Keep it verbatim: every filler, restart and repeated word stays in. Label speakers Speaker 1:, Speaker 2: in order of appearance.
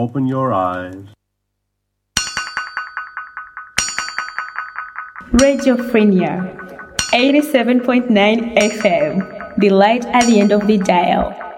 Speaker 1: Open your eyes.
Speaker 2: Radio Frenia, eighty-seven point nine F M, the light at the end of the dial.